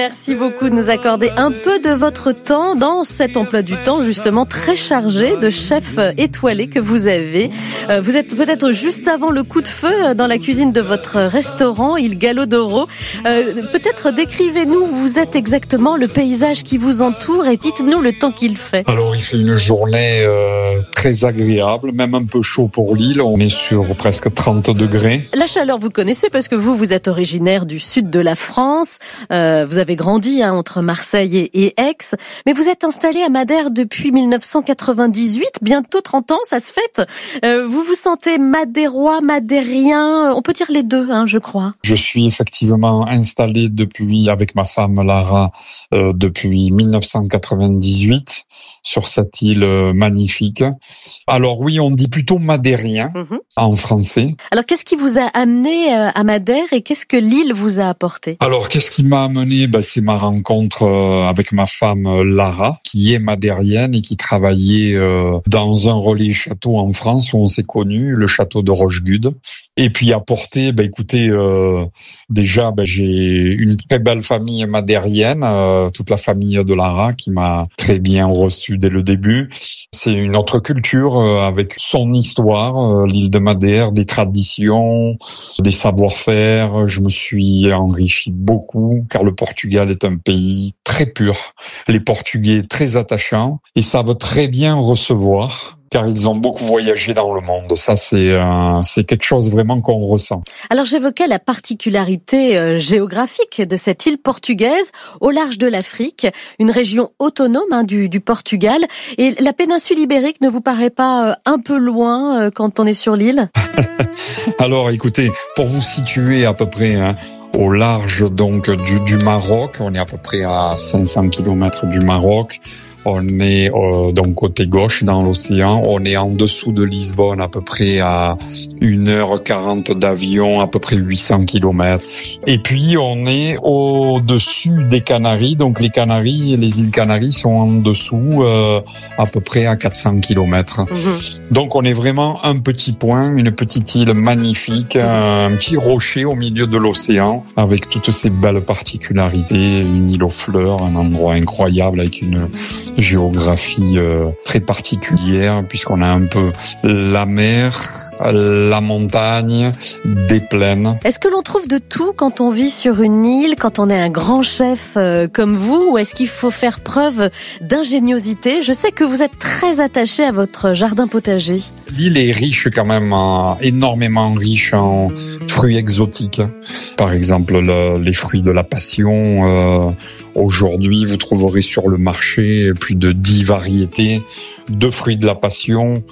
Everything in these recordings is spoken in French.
Merci beaucoup de nous accorder un peu de votre temps dans cet emploi du temps justement très chargé de chef étoilé que vous avez. Vous êtes peut-être juste avant le coup de feu dans la cuisine de votre restaurant Il Gallo d'Oro. Peut-être décrivez-nous où vous êtes exactement, le paysage qui vous entoure et dites-nous le temps qu'il fait. Alors il fait une journée très agréable, même un peu chaud pour l'île. On est sur presque 30 degrés. La chaleur vous connaissez parce que vous êtes originaire du sud de la France. Vous avez grandi entre Marseille et Aix, mais vous êtes installé à Madère depuis 1998, bientôt 30 ans, ça se fête. Vous vous sentez madérois, madérien, on peut dire les deux, je crois. Je suis effectivement installé avec ma femme Lara depuis 1998 sur cette île magnifique. Alors oui, on dit plutôt madérien en français. Alors qu'est-ce qui vous a amené à Madère et qu'est-ce que l'île vous a apporté? Alors qu'est-ce qui m'a amené? C'est ma rencontre avec ma femme Lara, qui est madérienne et qui travaillait dans un relais château en France où on s'est connus, le château de Rochegude. Et puis apporté, déjà j'ai une très belle famille madérienne, toute la famille de Lara qui m'a très bien reçu dès le début. C'est une autre culture avec son histoire, l'île de Madère, des traditions, des savoir-faire. Je me suis enrichi beaucoup car le Portugal est un pays très pur. Les Portugais très attachants et savent très bien recevoir. Car ils ont beaucoup voyagé dans le monde. Ça, c'est quelque chose vraiment qu'on ressent. Alors, j'évoquais la particularité géographique de cette île portugaise au large de l'Afrique, une région autonome du Portugal. Et la péninsule ibérique ne vous paraît pas un peu loin quand on est sur l'île? Alors, écoutez, pour vous situer à peu près au large donc du Maroc, on est à peu près à 500 km du Maroc. On est donc côté gauche dans l'océan. On est en dessous de Lisbonne à peu près à 1h40 d'avion, à peu près 800 km. Et puis on est au-dessus des Canaries. Donc les îles Canaries sont en dessous à peu près à 400 km. Donc on est vraiment un petit point, une petite île magnifique, un petit rocher au milieu de l'océan avec toutes ces belles particularités, une île aux fleurs, un endroit incroyable avec une géographie très particulière puisqu'on a un peu la mer, la montagne, des plaines. Est-ce que l'on trouve de tout quand on vit sur une île, quand on est un grand chef comme vous, ou est-ce qu'il faut faire preuve d'ingéniosité? Je sais que vous êtes très attaché à votre jardin potager. L'île est riche quand même, énormément riche en fruits exotiques. Par exemple, les fruits de la passion. Aujourd'hui, vous trouverez sur le marché plus de 10 variétés de fruits de la passion.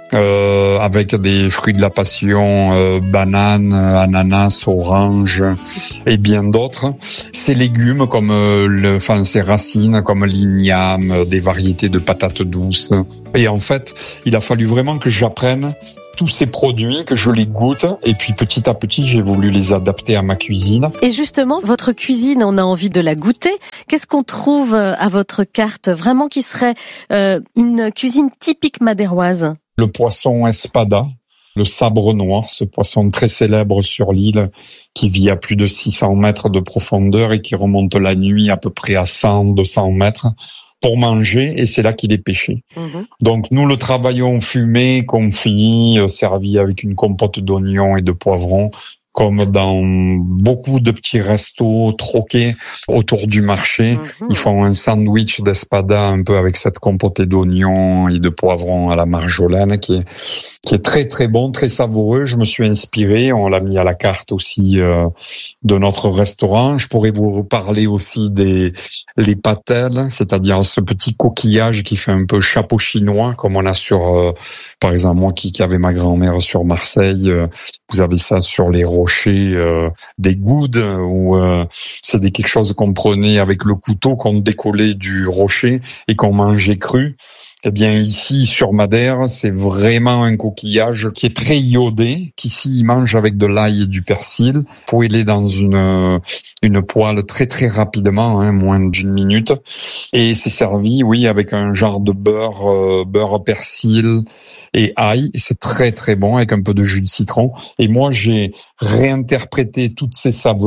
Avec des fruits de la passion, bananes, ananas, oranges et bien d'autres. Ces légumes comme ces racines comme l'igname, des variétés de patates douces. Et en fait, il a fallu vraiment que j'apprenne tous ces produits, que je les goûte, et puis petit à petit, j'ai voulu les adapter à ma cuisine. Et justement, votre cuisine, on a envie de la goûter. Qu'est-ce qu'on trouve à votre carte, vraiment qui serait une cuisine typique madéroise? Le poisson espada, le sabre noir, ce poisson très célèbre sur l'île, qui vit à plus de 600 mètres de profondeur et qui remonte la nuit à peu près à 100-200 mètres. Pour manger, et c'est là qu'il est pêché. Donc nous le travaillons fumé, confit, servi avec une compote d'oignons et de poivrons, comme dans beaucoup de petits restos troqués autour du marché. Ils font un sandwich d'espada un peu avec cette compotée d'oignons et de poivrons à la marjolaine qui est très très bon, très savoureux. Je me suis inspiré, on l'a mis à la carte aussi de notre restaurant. Je pourrais vous parler aussi les patelles, c'est-à-dire ce petit coquillage qui fait un peu chapeau chinois comme on a sur par exemple moi qui avait ma grand-mère sur Marseille, vous avez ça sur les rochers, des goudes où c'est quelque chose qu'on prenait avec le couteau, qu'on décollait du rocher et qu'on mangeait cru. Eh bien, ici, sur Madère, c'est vraiment un coquillage qui est très iodé, qu'ici, ils mangent avec de l'ail et du persil, poêlé dans une poêle très, très rapidement, moins d'une minute. Et c'est servi, oui, avec un genre de beurre persil et ail. Et c'est très, très bon, avec un peu de jus de citron. Et moi, j'ai réinterprété toutes ces saveurs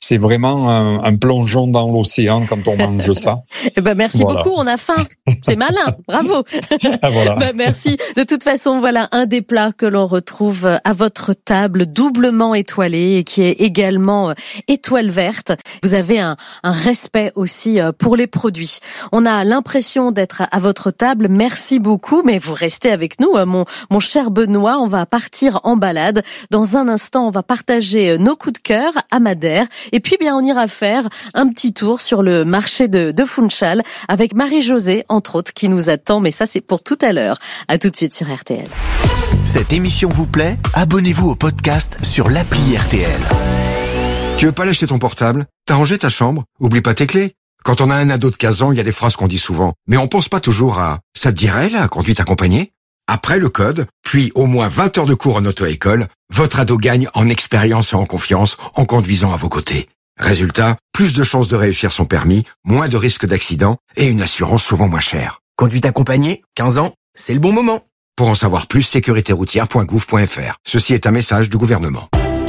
c'est vraiment un plongeon dans l'océan quand on mange ça. Eh ben merci beaucoup, on a faim. C'est malin, bravo. Voilà. Merci. De toute façon, voilà un des plats que l'on retrouve à votre table, doublement étoilé et qui est également étoile verte. Vous avez un respect aussi pour les produits. On a l'impression d'être à votre table. Merci beaucoup, mais vous restez avec nous, mon cher Benoît. On va partir en balade. Dans un instant, on va partager nos coups de cœur à Madère. Et puis, bien, on ira faire un petit tour sur le marché de Funchal avec Marie-Josée, entre autres, qui nous attend. Mais ça, c'est pour tout à l'heure. À tout de suite sur RTL. Cette émission vous plaît ? Abonnez-vous au podcast sur l'appli RTL. Tu veux pas lâcher ton portable ? T'as rangé ta chambre ? Oublie pas tes clés. Quand on a un ado de 15 ans, il y a des phrases qu'on dit souvent. Mais on pense pas toujours à « ça te dirait, la conduite accompagnée ?» Après le code, puis au moins 20 heures de cours en auto-école, votre ado gagne en expérience et en confiance en conduisant à vos côtés. Résultat, plus de chances de réussir son permis, moins de risques d'accident et une assurance souvent moins chère. Conduite accompagnée, 15 ans, c'est le bon moment. Pour en savoir plus, sécuritéroutière.gouv.fr. Ceci est un message du gouvernement.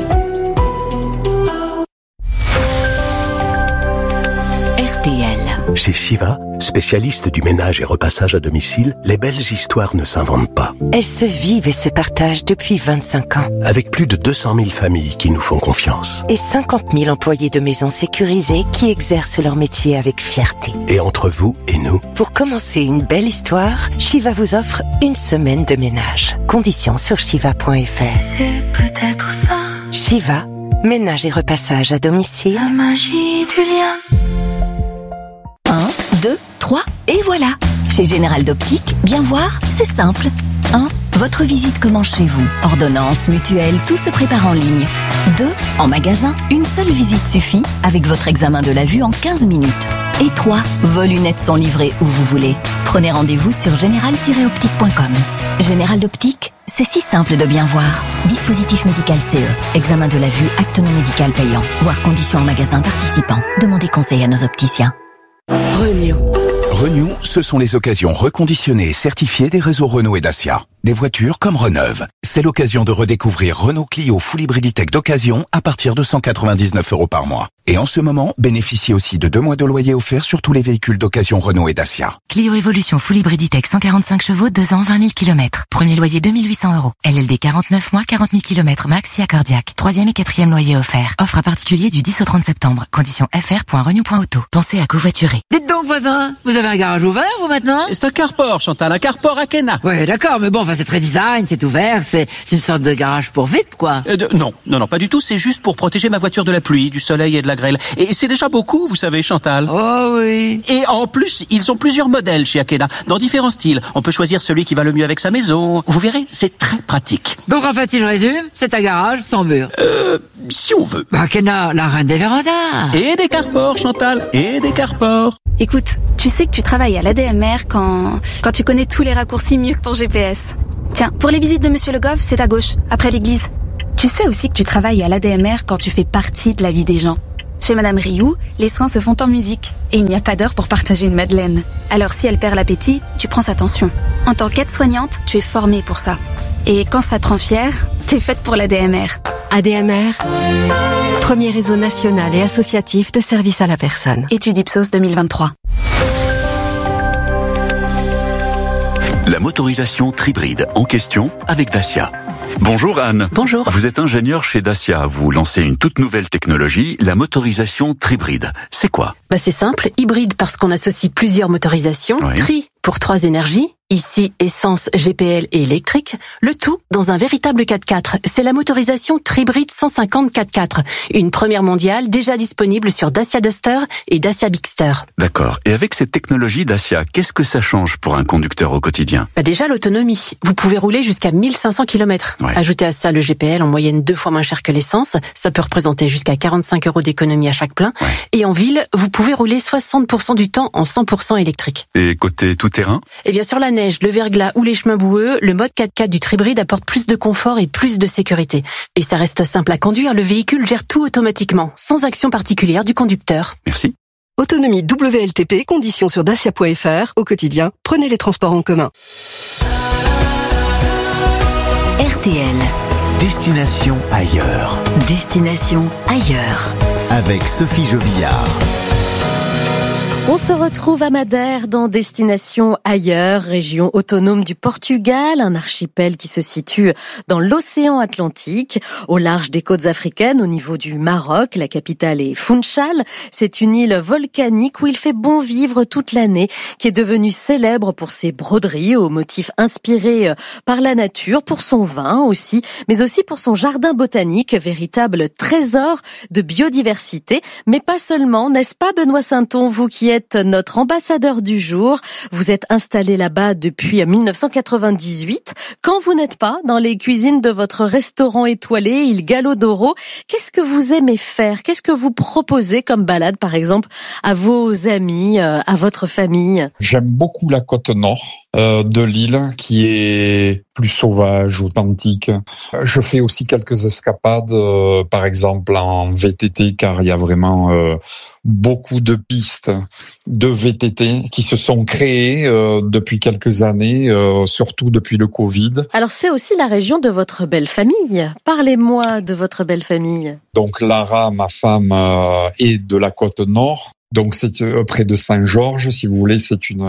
RTL. Chez Shiva, spécialiste du ménage et repassage à domicile, les belles histoires ne s'inventent pas. Elles se vivent et se partagent depuis 25 ans. Avec plus de 200 000 familles qui nous font confiance. Et 50 000 employés de maisons sécurisées qui exercent leur métier avec fierté. Et entre vous et nous. Pour commencer une belle histoire, Shiva vous offre une semaine de ménage. Conditions sur shiva.fr. C'est peut-être ça. Shiva, ménage et repassage à domicile. La magie du lien. 1, 2, 3, et voilà. Chez Général d'Optique, bien voir, c'est simple. 1. Votre visite commence chez vous. Ordonnance, mutuelle, tout se prépare en ligne. 2. En magasin, une seule visite suffit avec votre examen de la vue en 15 minutes. Et 3. Vos lunettes sont livrées où vous voulez. Prenez rendez-vous sur général-optique.com. Général d'Optique, c'est si simple de bien voir. Dispositif médical CE. Examen de la vue, acte non médical payant. Voir conditions en magasin participant. Demandez conseil à nos opticiens. Renew, ce sont les occasions reconditionnées et certifiées des réseaux Renault et Dacia. Des voitures comme Reneuve. C'est l'occasion de redécouvrir Renault Clio Full Hybriditech d'occasion à partir de 199 € par mois. Et en ce moment, bénéficiez aussi de 2 mois de loyer offert sur tous les véhicules d'occasion Renault et Dacia. Clio Evolution Full Hybriditech 145 chevaux, 2 ans, 20 000 km. Premier loyer 2 800 €. LLD 49 mois, 40 000 km max, SIA cardiaque. 3e et 4e loyer offert. Offre à particulier du 10 au 30 septembre. Conditions fr.renew.auto. Pensez à covoiturer. Dites donc, voisin, vous avez un garage ouvert, vous, maintenant ? C'est un carport, Chantal, un carport à Kena. Ouais, d'accord, mais bon, enfin, c'est très design, c'est ouvert, c'est une sorte de garage pour VIP, quoi. Non, pas du tout, c'est juste pour protéger ma voiture de la pluie, du soleil et de la grêle. Et c'est déjà beaucoup, vous savez, Chantal. Oh oui. Et en plus, ils ont plusieurs modèles chez Akena, dans différents styles. On peut choisir celui qui va le mieux avec sa maison. Vous verrez, c'est très pratique. Donc en fait, si je résume, c'est un garage sans mur. Si on veut. Akena, la reine des vérandas. Et des carports, Chantal, et des carports. Écoute, tu sais que tu travailles à l'ADMR quand tu connais tous les raccourcis mieux que ton GPS. Tiens, pour les visites de Monsieur Le Goff, c'est à gauche, après l'église. Tu sais aussi que tu travailles à l'ADMR quand tu fais partie de la vie des gens. Chez Madame Rioux, les soins se font en musique. Et il n'y a pas d'heure pour partager une madeleine. Alors si elle perd l'appétit, tu prends sa tension. En tant qu'aide-soignante, tu es formée pour ça. Et quand ça te rend fière, t'es faite pour l'ADMR. ADMR, premier réseau national et associatif de services à la personne. Étude Ipsos 2023. La motorisation Tribride en question avec Dacia. Bonjour Anne. Bonjour. Vous êtes ingénieure chez Dacia. Vous lancez une toute nouvelle technologie, la motorisation Tribride. C'est quoi ? C'est simple, hybride parce qu'on associe plusieurs motorisations, Oui. Tri pour 3 énergies, ici essence, GPL et électrique, le tout dans un véritable 4x4. C'est la motorisation Tribride 150 4x4, une première mondiale déjà disponible sur Dacia Duster et Dacia Bigster. D'accord. Et avec cette technologie Dacia, qu'est-ce que ça change pour un conducteur au quotidien ? Déjà l'autonomie, vous pouvez rouler jusqu'à 1500 km. Ouais. Ajoutez à ça le GPL en moyenne 2 fois moins cher que l'essence, ça peut représenter jusqu'à 45 € d'économie à chaque plein. Ouais. Et en ville, vous pouvez rouler 60% du temps en 100% électrique. Et côté tout-terrain ? Et bien sur la neige, le verglas ou les chemins boueux, le mode 4x4 du Tribride apporte plus de confort et plus de sécurité. Et ça reste simple à conduire, le véhicule gère tout automatiquement, sans action particulière du conducteur. Merci. Autonomie WLTP, conditions sur dacia.fr. Au quotidien, prenez les transports en commun. RTL. Destination ailleurs. Destination ailleurs. avec Sophie Jovillard. On se retrouve à Madère dans Destination Ailleurs, région autonome du Portugal, un archipel qui se situe dans l'océan Atlantique, au large des côtes africaines, au niveau du Maroc. La capitale est Funchal. C'est une île volcanique où il fait bon vivre toute l'année, qui est devenue célèbre pour ses broderies aux motifs inspirés par la nature, pour son vin aussi, mais aussi pour son jardin botanique, véritable trésor de biodiversité. Mais pas seulement, n'est-ce pas Benoît Sainton, vous qui êtes notre ambassadeur du jour. Vous êtes installé là-bas depuis 1998. Quand vous n'êtes pas dans les cuisines de votre restaurant étoilé, Il Gallo d'Oro, qu'est-ce que vous aimez faire? Qu'est-ce que vous proposez comme balade, par exemple, à vos amis, à votre famille? J'aime beaucoup la côte nord de l'île, qui est plus sauvage, authentique. Je fais aussi quelques escapades, par exemple en VTT, car il y a vraiment beaucoup de pistes de VTT qui se sont créées depuis quelques années, surtout depuis le Covid. Alors c'est aussi la région de votre belle famille. Parlez-moi de votre belle famille. Donc Lara, ma femme, est de la côte nord. Donc c'est près de Saint-Georges, si vous voulez,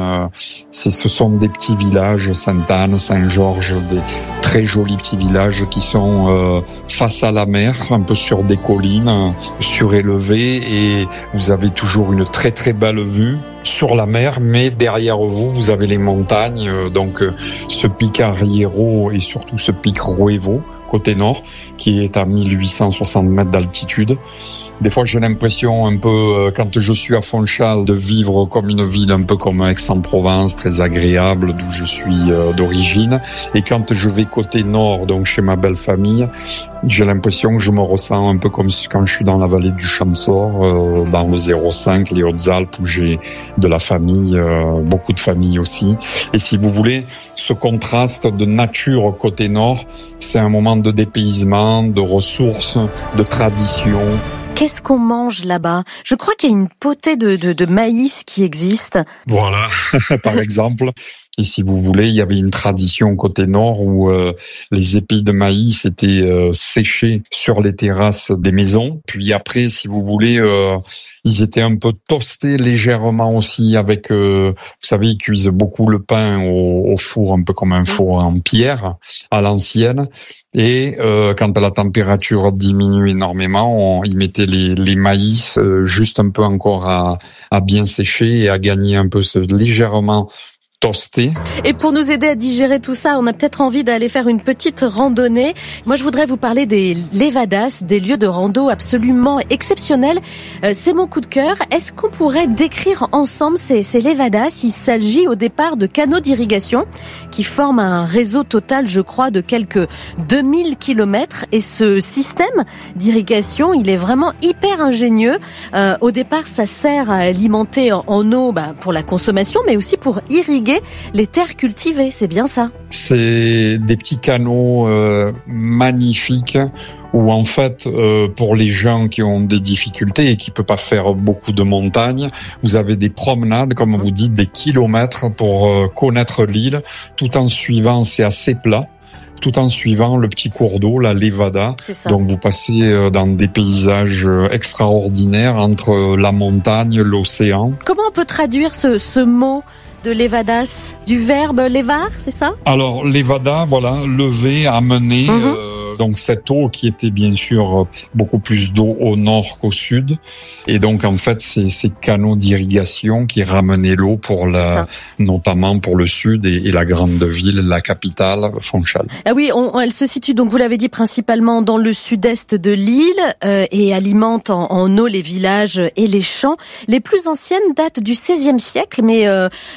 ce sont des petits villages, Sainte-Anne, Saint-Georges, des très jolis petits villages qui sont face à la mer, un peu sur des collines surélevées, et vous avez toujours une très très belle vue sur la mer, mais derrière vous avez les montagnes, donc ce pic Arriero et surtout ce pic Ruevo, côté nord, qui est à 1860 mètres d'altitude. Des fois, j'ai l'impression un peu, quand je suis à Funchal, de vivre comme une ville un peu comme Aix-en-Provence, très agréable, d'où je suis d'origine. Et quand je vais côté nord, donc chez ma belle famille, j'ai l'impression que je me ressens un peu comme quand je suis dans la vallée du Champsaur, dans le 05, les Hautes-Alpes, où j'ai de la famille, beaucoup de familles aussi. Et si vous voulez, ce contraste de nature côté nord, c'est un moment de dépaysement, de ressources, de tradition. Qu'est-ce qu'on mange là-bas? Je crois qu'il y a une potée de maïs qui existe. Voilà, par exemple. Et si vous voulez, il y avait une tradition côté nord où les épis de maïs étaient séchés sur les terrasses des maisons. Puis après, si vous voulez, ils étaient un peu toastés légèrement aussi avec, vous savez, ils cuisent beaucoup le pain au four, un peu comme un four en pierre à l'ancienne. Et quand la température diminue énormément, ils mettaient les maïs juste un peu encore à bien sécher et à gagner un peu légèrement toasté. Et pour nous aider à digérer tout ça, on a peut-être envie d'aller faire une petite randonnée. Moi, je voudrais vous parler des levadas, des lieux de rando absolument exceptionnels. C'est mon coup de cœur. Est-ce qu'on pourrait décrire ensemble ces levadas? Il s'agit au départ de canaux d'irrigation qui forment un réseau total, je crois, de quelques 2000 kilomètres. Et ce système d'irrigation, il est vraiment hyper ingénieux. Au départ, ça sert à alimenter en eau pour la consommation, mais aussi pour irriguer les terres cultivées, c'est bien ça? C'est des petits canaux magnifiques où en fait, pour les gens qui ont des difficultés et qui ne peuvent pas faire beaucoup de montagnes, vous avez des promenades, comme vous dites, des kilomètres pour connaître l'île, tout en suivant, c'est assez plat, tout en suivant le petit cours d'eau, la Levada. Donc vous passez dans des paysages extraordinaires entre la montagne, l'océan. Comment on peut traduire ce mot de levadas, du verbe levar, c'est ça? Alors, levada, voilà, lever, amener, donc cette eau qui était bien sûr beaucoup plus d'eau au nord qu'au sud. Et donc, en fait, c'est ces canaux d'irrigation qui ramenaient l'eau pour notamment pour le sud et la grande ville, la capitale, Funchal. Ah oui, elle se situe, donc vous l'avez dit, principalement dans le sud-est de l'île et alimente en eau les villages et les champs. Les plus anciennes datent du XVIe siècle, mais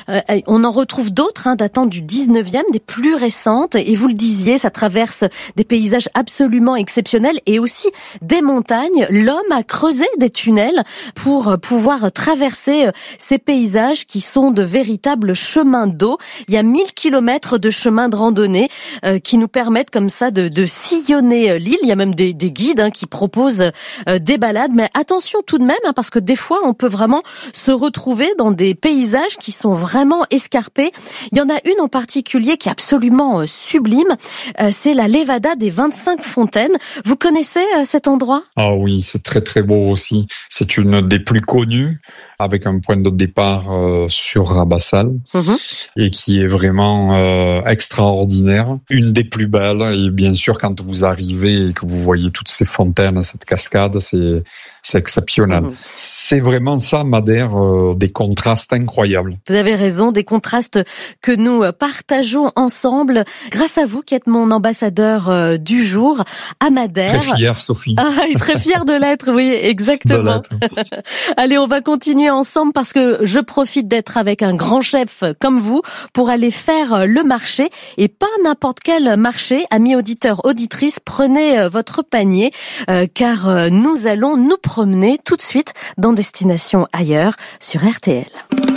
on en retrouve d'autres datant du 19e, des plus récentes. Et vous le disiez, ça traverse des paysages absolument exceptionnels et aussi des montagnes. L'homme a creusé des tunnels pour pouvoir traverser ces paysages qui sont de véritables chemins d'eau. Il y a 1000 kilomètres de chemins de randonnée qui nous permettent comme ça de sillonner l'île. Il y a même des guides qui proposent des balades. Mais attention tout de même, parce que des fois, on peut vraiment se retrouver dans des paysages qui sont vraiment escarpés. Il y en a une en particulier qui est absolument sublime. C'est la Levada des 25 25 fontaines. Vous connaissez cet endroit ? Ah oui, c'est très très beau aussi. C'est une des plus connues, avec un point de départ sur Rabassal, et qui est vraiment extraordinaire. Une des plus belles, et bien sûr quand vous arrivez et que vous voyez toutes ces fontaines, cette cascade, c'est exceptionnel. C'est vraiment ça, Madère, des contrastes incroyables. Vous avez raison, des contrastes que nous partageons ensemble, grâce à vous qui êtes mon ambassadeur du jour à Madère. Très fier, Sophie. Et très fier de l'être, oui, exactement. Allez, on va continuer ensemble parce que je profite d'être avec un grand chef comme vous pour aller faire le marché, et pas n'importe quel marché. Amis auditeurs, auditrices, prenez votre panier car nous allons nous promener tout de suite dans Destination Ailleurs sur RTL.